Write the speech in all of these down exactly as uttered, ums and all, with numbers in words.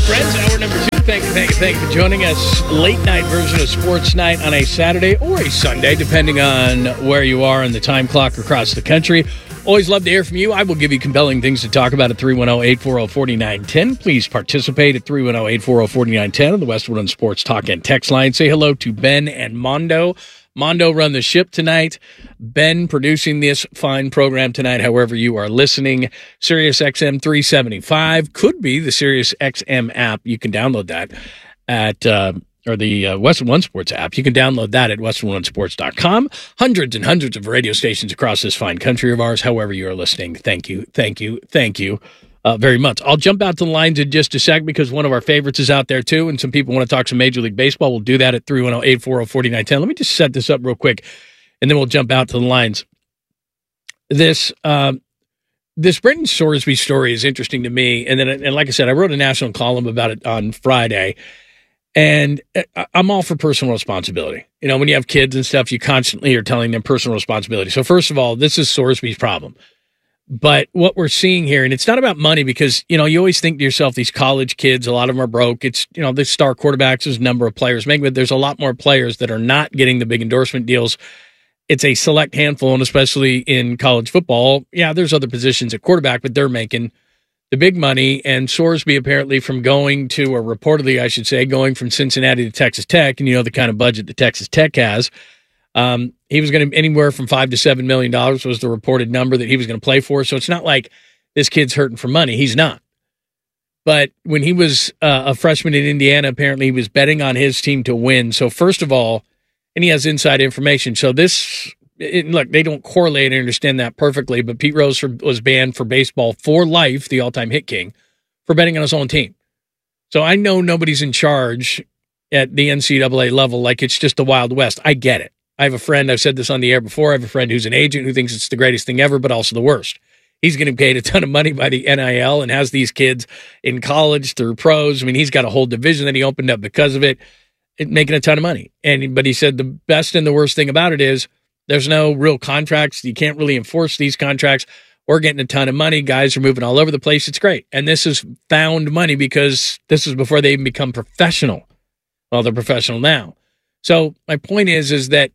friends. Hour number two. Thank you, thank you, thank you for joining us. Late night version of Sports Night on a Saturday or a Sunday, depending on where you are in the time clock across the country. Always love to hear from you. I will give you compelling things to talk about at three one zero, eight four zero, four nine one zero. Please participate at three one zero, eight four zero, four nine one zero on the Westwood One Sports Talk and Text line. Say hello to Ben and Mondo. Mondo run the ship tonight. Ben producing this fine program tonight, however you are listening. Sirius X M three seventy-five could be the Sirius X M app. You can download that at, uh, or the uh, Westwood One Sports app. You can download that at westwood one sports dot com. Hundreds and hundreds of radio stations across this fine country of ours, however you are listening. Thank you, thank you, thank you. Uh, very much. I'll jump out to the lines in just a sec because one of our favorites is out there too, and some people want to talk some Major League Baseball. We'll do that at three one zero, eight four zero, four nine one zero. Let me just set this up real quick, and then we'll jump out to the lines. This uh, this Brendan Sorsby story is interesting to me, and then and like I said, I wrote a national column about it on Friday, and I'm all for personal responsibility. You know, when you have kids and stuff, you constantly are telling them personal responsibility. So first of all, this is Sorsby's problem. But what we're seeing here, and it's not about money because, you know, you always think to yourself, these college kids, a lot of them are broke. It's, you know, the star quarterbacks, there's a number of players making, but there's a lot more players that are not getting the big endorsement deals. It's a select handful, and especially in college football, yeah, there's other positions at quarterback, but they're making the big money. And Sorsby apparently from going to, or reportedly, I should say, going from Cincinnati to Texas Tech, and you know the kind of budget that Texas Tech has, Um, he was going to anywhere from five to seven million dollars was the reported number that he was going to play for. So it's not like this kid's hurting for money. He's not. But when he was uh, a freshman in Indiana, apparently he was betting on his team to win. So first of all, and he has inside information. So this, it, look, they don't correlate and understand that perfectly. But Pete Rose was banned for baseball for life, the all-time hit king, for betting on his own team. So I know nobody's in charge at the N C double A level. Like it's just the Wild West. I get it. I have a friend, I've said this on the air before, I have a friend who's an agent who thinks it's the greatest thing ever, but also the worst. He's getting paid a ton of money by the N I L and has these kids in college through pros. I mean, he's got a whole division that he opened up because of it, it making a ton of money. And But he said the best and the worst thing about it is there's no real contracts. You can't really enforce these contracts. We're getting a ton of money. Guys are moving all over the place. It's great. And this is found money because this is before they even become professional. Well, they're professional now. So my point is, is that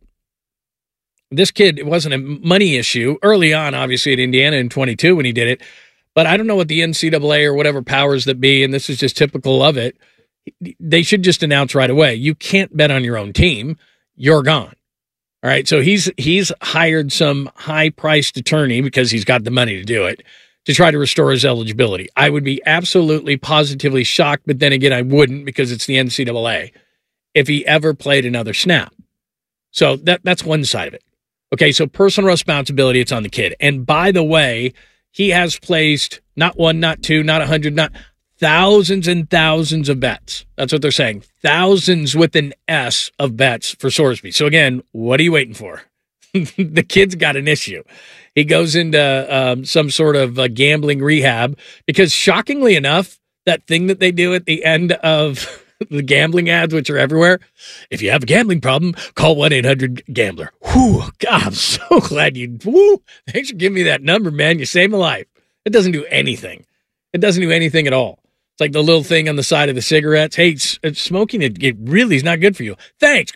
this kid, it wasn't a money issue early on, obviously, at Indiana in twenty-two when he did it. But I don't know what the N C double A or whatever powers that be, and this is just typical of it, they should just announce right away, you can't bet on your own team. You're gone. All right, so he's he's hired some high-priced attorney because he's got the money to do it to try to restore his eligibility. I would be absolutely, positively shocked, but then again, I wouldn't because it's the N C double A, if he ever played another snap. So that that's one side of it. Okay, so personal responsibility, it's on the kid. And by the way, he has placed not one, not two, not a hundred, not thousands and thousands of bets. That's what they're saying. Thousands with an S of bets for Sorsby. So again, what are you waiting for? The kid's got an issue. He goes into um, some sort of uh, gambling rehab because shockingly enough, that thing that they do at the end of the gambling ads, which are everywhere. If you have a gambling problem, call one eight hundred gambler. Whew, God, I'm so glad you, whoo, thanks for giving me that number, man. You saved my life. It doesn't do anything. It doesn't do anything at all. It's like the little thing on the side of the cigarettes. Hey, it's, it's smoking, it, it really is not good for you. Thanks.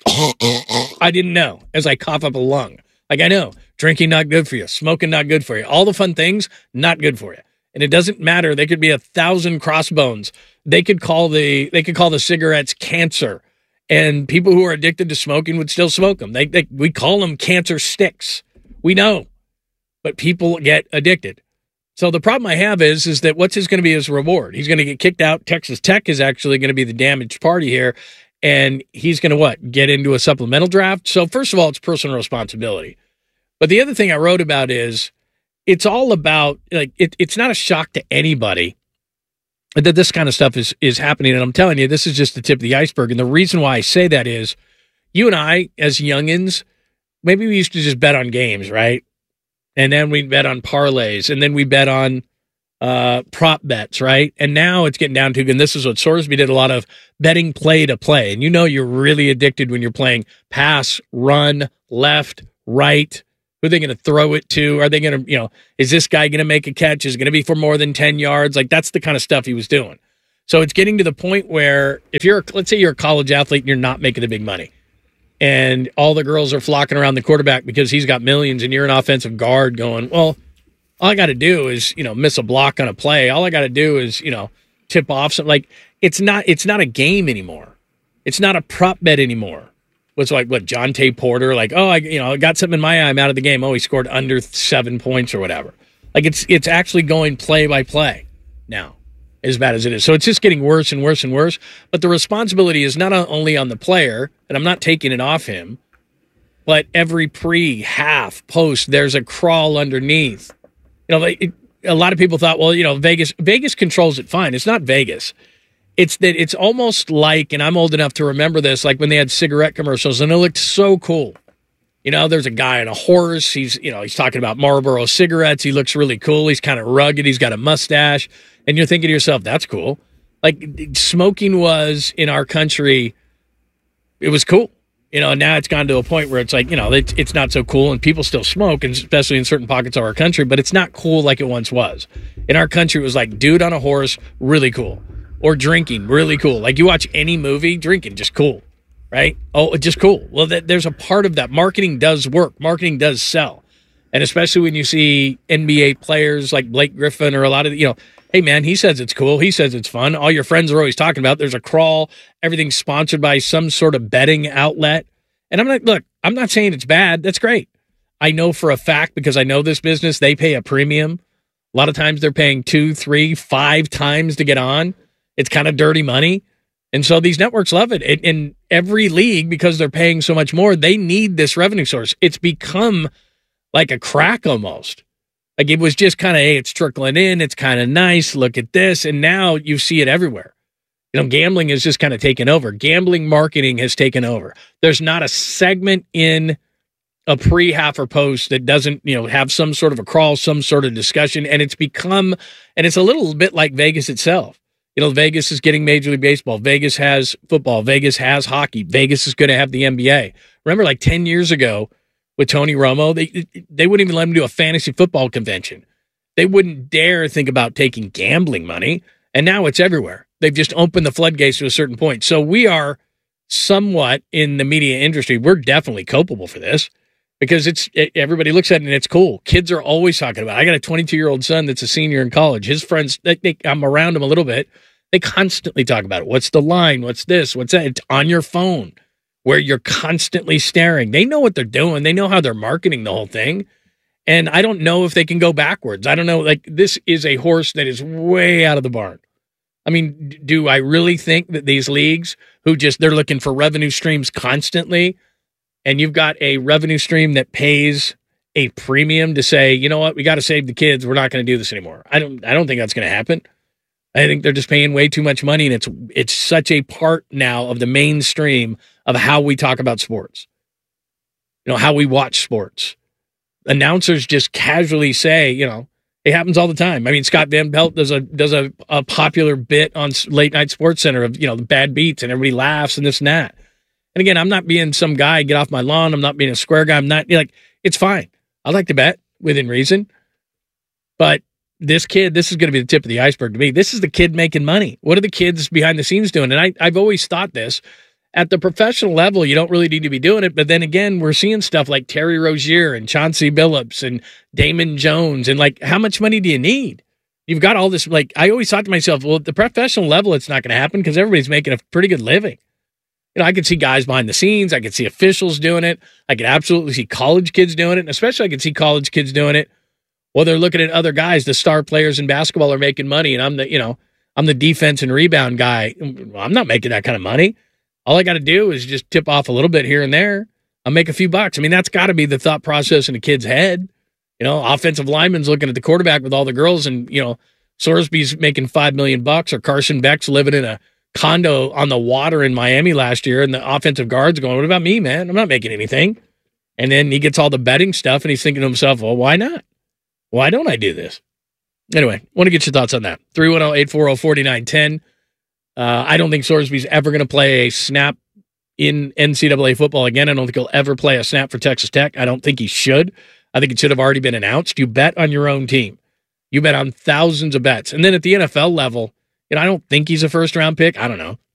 I didn't know as I cough up a lung. Like I know, drinking not good for you. Smoking not good for you. All the fun things, not good for you. And it doesn't matter. They could be a thousand crossbones. They could call the they could call the cigarettes cancer, and people who are addicted to smoking would still smoke them. They, they we call them cancer sticks. We know, but people get addicted. So the problem I have is is that what's his going to be his reward? He's going to get kicked out. Texas Tech is actually going to be the damaged party here, and he's going to what get into a supplemental draft. So first of all, it's personal responsibility. But the other thing I wrote about is it's all about like it, it's not a shock to anybody that this kind of stuff is is happening. And I'm telling you, this is just the tip of the iceberg. And the reason why I say that is you and I, as youngins, maybe we used to just bet on games, right? And then we bet on parlays, and then we bet on uh, prop bets, right? And now it's getting down to, and this is what Sorsby did, a lot of betting play to play. And you know you're really addicted when you're playing pass, run, left, right. Who are they going to throw it to? Are they going to, you know, is this guy going to make a catch? Is it going to be for more than ten yards? Like, that's the kind of stuff he was doing. So it's getting to the point where if you're, let's say you're a college athlete and you're not making the big money, and all the girls are flocking around the quarterback because he's got millions, and you're an offensive guard going, well, all I got to do is, you know, miss a block on a play. All I got to do is, you know, tip off something. Like, it's not, it's not a game anymore. It's not a prop bet anymore. What's like, what, John Tay Porter, like, oh, I, you know, I got something in my eye, I'm out of the game. Oh, he scored under seven points or whatever. Like, it's, it's actually going play by play now, as bad as it is. So it's just getting worse and worse and worse. But the responsibility is not only on the player, and I'm not taking it off him, but every pre, half, post, there's a crawl underneath. You know, it, a lot of people thought, well, you know, Vegas Vegas controls it fine. It's not Vegas. It's that it's almost like, and I'm old enough to remember this, like when they had cigarette commercials, and it looked so cool. You know, there's a guy on a horse. He's, you know, he's talking about Marlboro cigarettes. He looks really cool. He's kind of rugged. He's got a mustache. And you're thinking to yourself, that's cool. Like, smoking was, in our country, it was cool. You know, now it's gone to a point where it's like, you know, it's, it's not so cool, and people still smoke, and especially in certain pockets of our country, but it's not cool like it once was. In our country, it was like, dude on a horse, really cool. Or drinking, really cool. Like, you watch any movie, drinking, just cool, right? Oh, just cool. Well, that, there's a part of that. Marketing does work. Marketing does sell. And especially when you see N B A players like Blake Griffin or a lot of, you know, hey, man, he says it's cool. He says it's fun. All your friends are always talking about. There's a crawl. Everything's sponsored by some sort of betting outlet. And I'm like, look, I'm not saying it's bad. That's great. I know for a fact, because I know this business, they pay a premium. A lot of times they're paying two, three, five times to get on. It's kind of dirty money. And so these networks love it. In, in every league, because they're paying so much more, they need this revenue source. It's become like a crack almost. Like, it was just kind of, hey, it's trickling in. It's kind of nice. Look at this. And now you see it everywhere. You know, gambling has just kind of taken over. Gambling marketing has taken over. There's not a segment in a pre, half, or post that doesn't, you know, have some sort of a crawl, some sort of discussion. And it's become, and it's a little bit like Vegas itself. You know, Vegas is getting Major League Baseball. Vegas has football. Vegas has hockey. Vegas is going to have the N B A. Remember, like ten years ago with Tony Romo, they they wouldn't even let him do a fantasy football convention. They wouldn't dare think about taking gambling money. And now it's everywhere. They've just opened the floodgates to a certain point. So we are somewhat, in the media industry, we're definitely culpable for this, because it's it, everybody looks at it and it's cool. Kids are always talking about it. I got a twenty-two-year-old son that's a senior in college. His friends, they, they, I'm around him a little bit. They constantly talk about it. What's the line? What's this? What's that? It's on your phone where you're constantly staring. They know what they're doing. They know how they're marketing the whole thing. And I don't know if they can go backwards. I don't know. Like, this is a horse that is way out of the barn. I mean, do I really think that these leagues who just, they're looking for revenue streams constantly, and you've got a revenue stream that pays a premium to say, you know what, we got to save the kids. We're not going to do this anymore. I don't, I don't think that's going to happen. I think they're just paying way too much money, and it's, it's such a part now of the mainstream of how we talk about sports. You know, how we watch sports. Announcers just casually say, you know, it happens all the time. I mean, Scott Van Pelt does a does a, a popular bit on Late Night Sports Center of, you know, the bad beats, and everybody laughs and this and that. And again, I'm not being some guy, get off my lawn. I'm not being a square guy. I'm not, like, it's fine. I like to bet within reason. But this kid, this is going to be the tip of the iceberg to me. This is the kid making money. What are the kids behind the scenes doing? And I, I've always thought this. At the professional level, you don't really need to be doing it. But then again, we're seeing stuff like Terry Rozier and Chauncey Billups and Damon Jones. And, like, how much money do you need? You've got all this. Like, I always thought to myself, well, at the professional level, it's not going to happen because everybody's making a pretty good living. You know, I could see guys behind the scenes. I could see officials doing it. I could absolutely see college kids doing it. And especially I could see college kids doing it. Well, they're looking at other guys. The star players in basketball are making money. And I'm the, you know, I'm the defense and rebound guy. I'm not making that kind of money. All I got to do is just tip off a little bit here and there. I'll make a few bucks. I mean, that's got to be the thought process in a kid's head. You know, offensive lineman's looking at the quarterback with all the girls, and, you know, Sorsby's making five million bucks, or Carson Beck's living in a condo on the water in Miami last year, and the offensive guard's going, what about me, man? I'm not making anything. And then he gets all the betting stuff, and he's thinking to himself, well, why not? Why don't I do this? Anyway, want to get your thoughts on that. three one zero, eight four zero, four nine one zero. Uh, I don't think Sorsby's ever going to play a snap in N C double A football again. I don't think he'll ever play a snap for Texas Tech. I don't think he should. I think it should have already been announced. You bet on your own team. You bet on thousands of bets. And then at the N F L level, You know, I don't think he's a first round pick. I don't know.